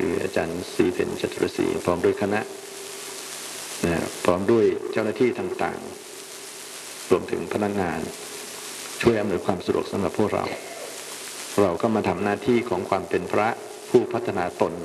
คืออาจารย์ศรีเพ็ญจตุรศรีพร้อมด้วยคณะพร้อมด้วยเจ้าหน้าที่ต่างๆรวมถึงพนักงานช่วยอำนวยความสะดวกสำหรับพวกเราก็มาทำหน้าที่ของความเป็นพระผู้พัฒนาตน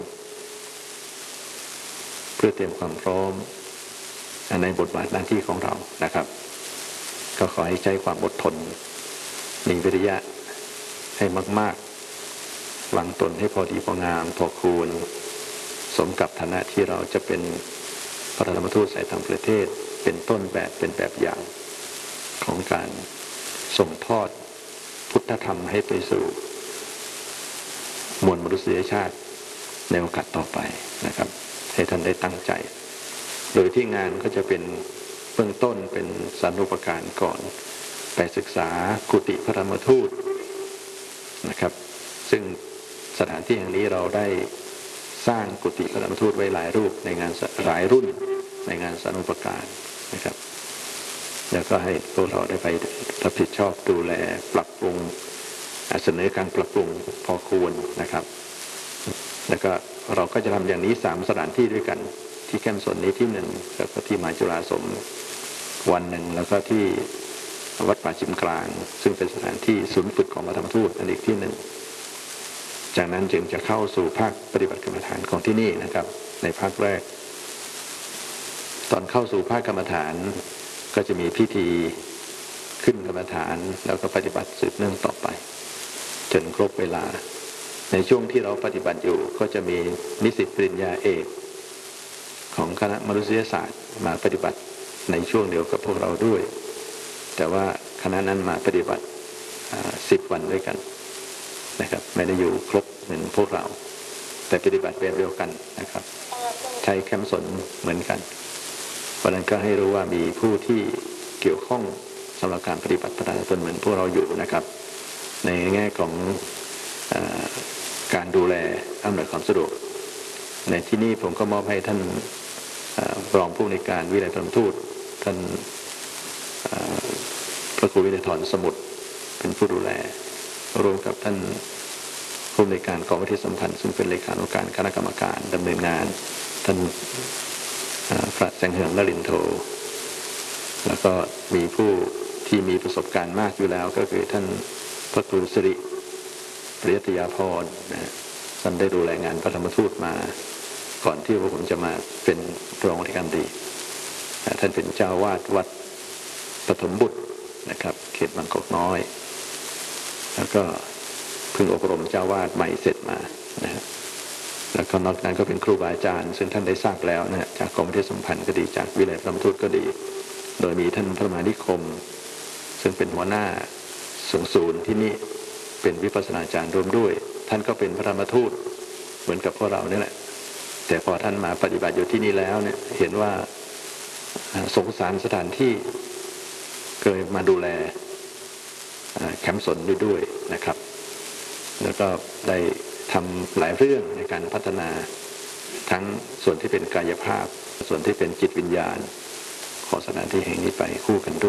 เพื่อเตรียมความพร้อมในบทบาทหน้าที่ของเรานะครับก็ขอให้ใช้ความอดทนมีวิริยะให้มากๆวางตนให้พอดีพองามพอควรสมกับฐานะที่เราจะเป็นพระธรรมทูตสายต่างประเทศเป็นต้นแบบเป็นแบบอย่างของการส่งทอดพุทธธรรมให้ไปสู่มวลมนุษยชาติในโอกาสต่อไปนะครับให้ท่านได้ตั้งใจโดยที่งานก็จะเป็นเบื้องต้นเป็นสารุปการก่อนไปศึกษากุฏิพระธรรมทูตนะครับซึ่งสถานที่แห่งนี้เราได้สร้างกุฏิพระธรรมทูตไว้หลายรูปในงานหลายรุ่นในงานสารุปการนะครับแล้วก็ให้พวกเราได้ไปรับผิดชอบดูแลปรับปรุงเสนอการปรับปรุงพอควรนะครับแล้วก็เราก็จะทำอย่างนี้3สถานที่ด้วยกันที่แคมป์สนนี้ที่1แล้วก็ที่มหาจุฬาสมวันหนึ่งแล้วก็ที่วัดป่าชิมกลางซึ่งเป็นสถานที่ศูนย์ฝึกของพระธรรมทูตอีกที่1จากนั้นจึงจะเข้าสู่ภาคปฏิบัติกรรมฐานของที่นี่นะครับในภาคแรกตอนเข้าสู่ภาคกรรมฐานก็จะมีพิธีขึ้นกรรมฐานแล้วก็ปฏิบัติสืบเนื่องต่อไปจนครบเวลาในช่วงที่เราปฏิบัติอยู่ก็จะมีนิสิตปริญญาเอกของคณะมนุษยศาสตร์มาปฏิบัติในช่วงเดียวกับพวกเราด้วยแต่ว่าคณะนั้นมาปฏิบัติ10 วันด้วยกันนะครับไม่ได้อยู่ครบเหมือนพวกเราแต่ปฏิบัติแบบเดียวกันนะครับใช้แคมป์สนเหมือนกันเพราะนั้นก็ให้รู้ว่ามีผู้ที่เกี่ยวข้องสำหรับการปฏิบัติพัฒนาตนเหมือนพวกเราอยู่นะครับในแง่ของการดูแลอำนวยความสะดวกในที่นี้ผมก็มอบให้ท่านรองผู้อำนวยการวิทยาลัยธรรมทูตท่านพระครูวินัยธรสมุทรเป็นผู้ดูแลรวมกับท่านผู้อำนวยการกองวิทยาสัมพันธ์ซึ่งเป็นเลขานุการคณะกรรมการดำเนินงานท่านพระแสงเหืองนรินทร์โทแล้วก็มีผู้ที่มีประสบการณ์มากอยู่แล้วก็คือท่านพระครูสิริปริยติยาภรณ์ท่านได้ดูแลงานพระธรรมทูตมาก่อนที่พวกผมจะมาเป็นรองอธิการบดีท่านเป็นเจ้าวาดวัดปฐมบุตรนะครับเขตบางกอกน้อยแล้วก็เพิ่งอบรมเจ้าวาดใหม่เสร็จมานะแล้วก็นอกนั้นก็เป็นครูบาอาจารย์ซึ่งท่านได้ทราบแล้วนะจากกรมวิทยาสัมพันธ์ก็ดีจากวิทยาลัยธรรมทูตก็ดีโดยมีท่านพระมหานิคมซึ่งเป็นหัวหน้าศูนย์ที่นี่เป็นวิปัสสนาจารย์รวมด้วยท่านก็เป็นพระธรรมทูตเหมือนกับพวกเรานี่แหละแต่พอท่านมาปฏิบัติอยู่ที่นี่แล้วเนี่ยเห็นว่าสงสารสถานที่เคยมาดูแลแคมป์สนด้วยนะครับแล้วก็ได้ทำหลายเรื่องในการพัฒนาทั้งส่วนที่เป็นกายภาพส่วนที่เป็นจิตวิญญาณของสถานที่แห่งนี้ไปคู่กันด้วย